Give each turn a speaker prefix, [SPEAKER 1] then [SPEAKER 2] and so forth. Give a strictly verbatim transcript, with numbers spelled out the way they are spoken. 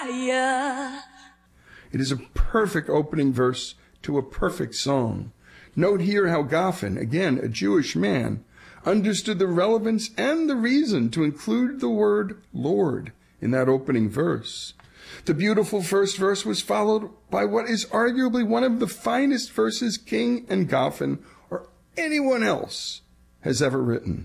[SPEAKER 1] It is a perfect opening verse to a perfect song. Note here how Goffin, again a Jewish man, understood the relevance and the reason to include the word Lord in that opening verse. The beautiful first verse was followed by what is arguably one of the finest verses King and Goffin or anyone else has ever written.